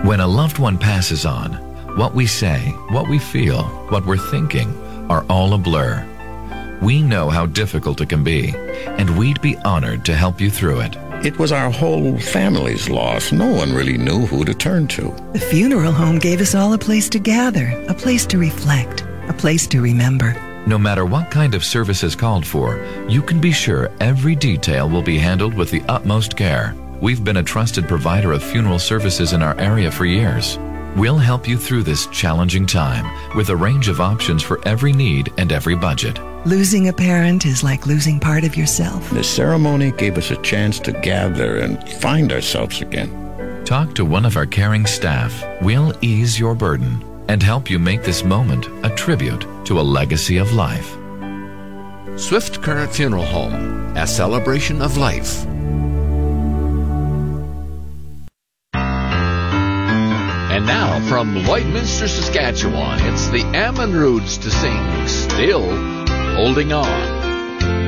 When a loved one passes on, what we say, what we feel, what we're thinking are all a blur. We know how difficult it can be, and we'd be honored to help you through it. It was our whole family's loss. No one really knew who to turn to. The funeral home gave us all a place to gather, a place to reflect, a place to remember. No matter what kind of service is called for, you can be sure every detail will be handled with the utmost care. We've been a trusted provider of funeral services in our area for years. We'll help you through this challenging time with a range of options for every need and every budget. Losing a parent is like losing part of yourself. The ceremony gave us a chance to gather and find ourselves again. Talk to one of our caring staff. We'll ease your burden and help you make this moment a tribute to a legacy of life. Swift Current Funeral Home, a celebration of life. And now, from Lloydminster, Saskatchewan, it's the Ammanroods to sing Still Holding On.